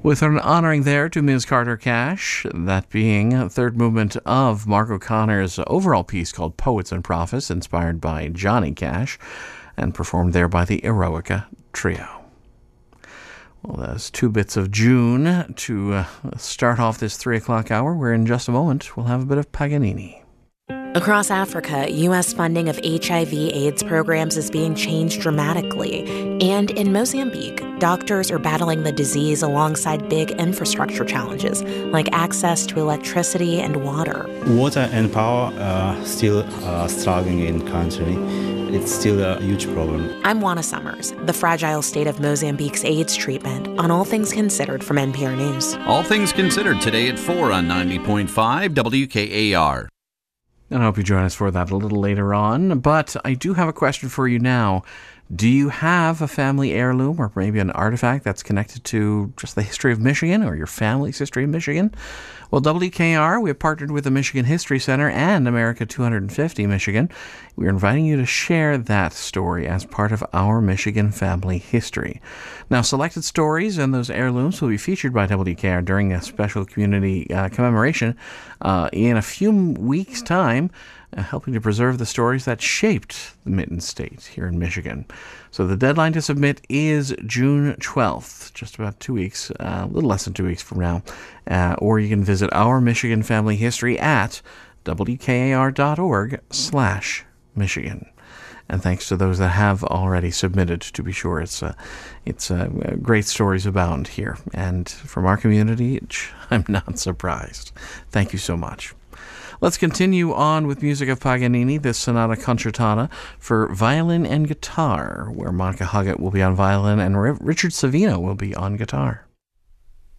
With an honoring there to Ms. Carter Cash, that being a third movement of Mark O'Connor's overall piece called Poets and Prophets, inspired by Johnny Cash, and performed there by the Eroica Trio. Well, that's two bits of June to start off this 3 o'clock hour, where in just a moment we'll have a bit of Paganini. Across Africa, U.S. funding of HIV/AIDS programs is being changed dramatically. And in Mozambique, doctors are battling the disease alongside big infrastructure challenges, like access to electricity and water. Water and power are still struggling in the country. It's still a huge problem. I'm Juana Summers, the fragile state of Mozambique's AIDS treatment, on All Things Considered from NPR News. All Things Considered today at 4 on 90.5 WKAR. And I hope you join us for that a little later on. But I do have a question for you now. Do you have a family heirloom or maybe an artifact that's connected to just the history of Michigan or your family's history of Michigan? Well, WKR, we have partnered with the Michigan History Center and America 250 Michigan. We're inviting you to share that story as part of our Michigan family history. Now, selected stories and those heirlooms will be featured by WKR during a special community commemoration in a few weeks' time, helping to preserve the stories that shaped the Mitten State here in Michigan. So the deadline to submit is June 12th, just about 2 weeks, a little less than 2 weeks from now. Or you can visit our Michigan Family History at wkar.org/Michigan. And thanks to those that have already submitted, to be sure. It's great stories abound here. And from our community, I'm not surprised. Thank you so much. Let's continue on with music of Paganini, this Sonata Concertata for violin and guitar, where Monica Huggett will be on violin and Richard Savino will be on guitar.